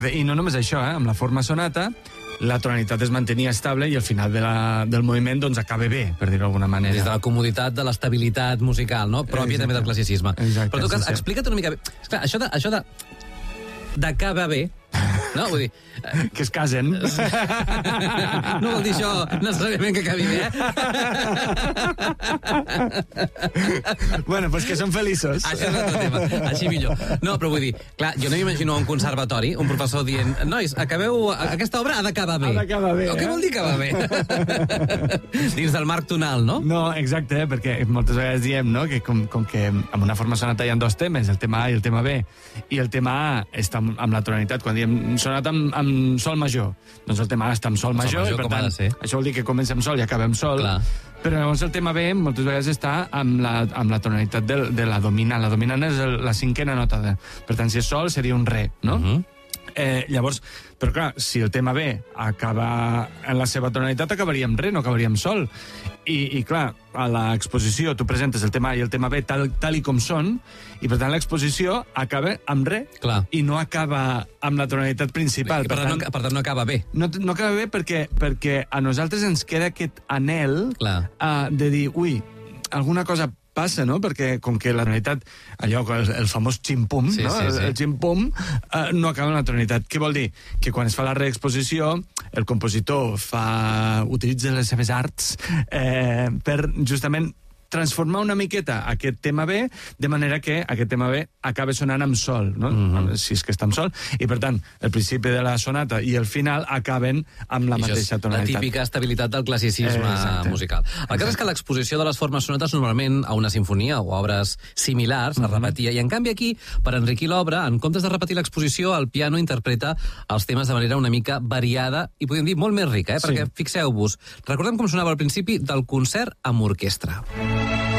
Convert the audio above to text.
I no només això, amb la forma sonata, la tonalitat es mantenia estable i al final del moviment doncs acaba bé, per dir-ho d'alguna manera. Des de la comoditat, de l'estabilitat musical, no? Pròpia també del classicisme. Exacte, Però en tot cas, explica't una mica bé. Esclar, això d'acaba bé, no? Vull dir... Que es casen. No vol dir això necessàriament que acabi bé, Bueno, pues que són feliços. Això és un altre tema, així millor. No, però vull dir, clar, jo no m'imagino un conservatori, un professor dient, nois, acabeu... Aquesta obra ha d'acabar bé. Ha d'acabar bé, Què vol dir acabar bé? Dins del marc tonal, no? No, exacte, perquè moltes vegades diem, no?, que com que en una forma sonata hi ha dos temes, el tema A i el tema B, i el tema A està amb la tonalitat, quan diem sonata amb sol major, doncs el tema A està amb sol major, i per tant, això vol dir que comença amb sol i acaba amb sol. Clar. Però llavors el tema B moltes vegades està amb la tonalitat de la dominant. La dominant és la cinquena nota. Per tant, si és sol, seria un re, no? Llavors, però clar, si el tema B acaba en la seva tonalitat, acabaria amb re, no acabaria amb sol. I clar, a l'exposició tu presentes el tema A i el tema B tal i com són, i per tant l'exposició acaba amb re, i no acaba amb la tonalitat principal. Per tant, no acaba bé. No acaba bé perquè a nosaltres ens queda aquest anhel de dir, ui, alguna cosa passa, no? Perquè com que la tonalitat, allò, el famós ximpum, no? El ximpum no acaba en la tonalitat. Què vol dir? Que quan es fa la reexposició, el compositor utilitza les seves arts per justament transformar una miqueta aquest tema B, de manera que aquest tema B acaba sonant amb sol, no? Si és que està amb sol, i per tant, el principi de la sonata i el final acaben amb la mateixa tonalitat. La típica estabilitat del classicisme musical. El cas és que l'exposició de les formes sonates normalment a una sinfonia o obres similars es repetia, i en canvi aquí, per enriquir l'obra, en comptes de repetir l'exposició, el piano interpreta els temes de manera una mica variada i podríem dir molt més rica, perquè fixeu-vos, recordem com sonava al principi del concert amb orquestra.